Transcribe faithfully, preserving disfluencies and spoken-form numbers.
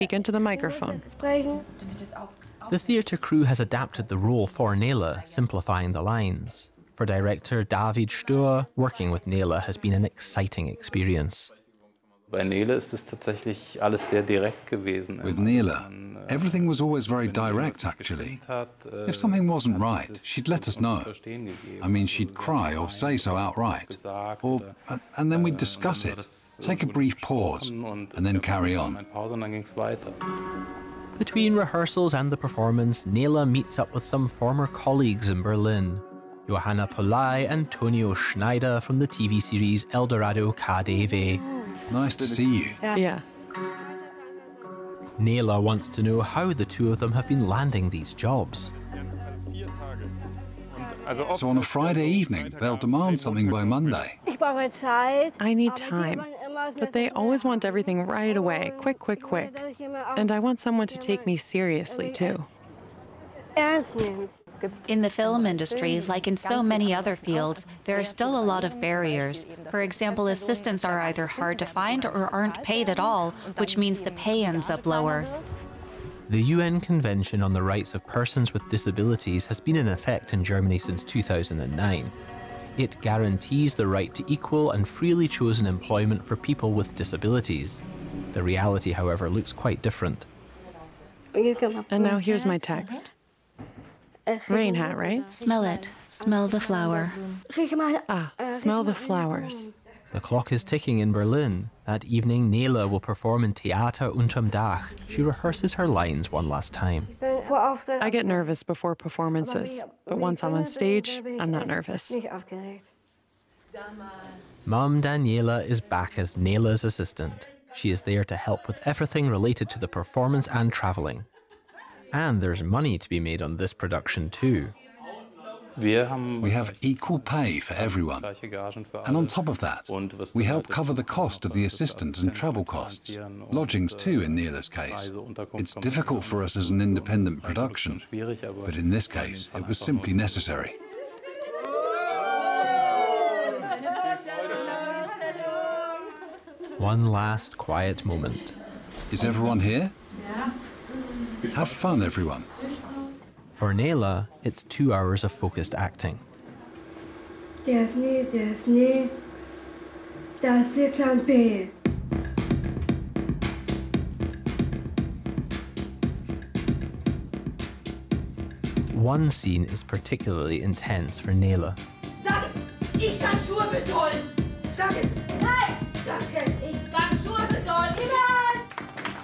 Speak into the microphone. The theatre crew has adapted the role for Nele, simplifying the lines. For director David Stöhr, working with Nele has been an exciting experience. Bei Nele ist es tatsächlich alles sehr direkt gewesen. With Nele, everything was always very direct, actually. If something wasn't right, she'd let us know. I mean, she'd cry or say so outright. Or, and then we'd discuss it, take a brief pause, and then carry on. Between rehearsals and the performance, Nele meets up with some former colleagues in Berlin. Johanna Polai and Tonio Schneider from the T V series Eldorado K D W. Nice to see you. Yeah. Nele wants to know how the two of them have been landing these jobs. So on a Friday evening, they'll demand something by Monday. I need time. But they always want everything right away, quick, quick, quick. And I want someone to take me seriously, too. In the film industry, like in so many other fields, there are still a lot of barriers. For example, assistants are either hard to find or aren't paid at all, which means the pay ends up lower. The U N Convention on the Rights of Persons with Disabilities has been in effect in Germany since two thousand nine. It guarantees the right to equal and freely chosen employment for people with disabilities. The reality, however, looks quite different. And now here's my text. Rain hat, right? Smell it. Smell the flower. Ah, smell the flowers. The clock is ticking in Berlin. That evening, Nele will perform in Theater unterm Dach. She rehearses her lines one last time. I get nervous before performances, but once I'm on stage, I'm not nervous. Mum Daniela is back as Nele's assistant. She is there to help with everything related to the performance and travelling. And there's money to be made on this production too. We have equal pay for everyone. And on top of that, we help cover the cost of the assistant and travel costs. Lodgings too, in Nele's case. It's difficult for us as an independent production, but in this case, it was simply necessary. One last quiet moment. Is everyone here? Have fun, everyone. For Nele, it's two hours of focused acting. There's me, there's me. That's it, can be. One scene is particularly intense for Nele. Sag es! Ich kann Schuhe bis holen! Sag es!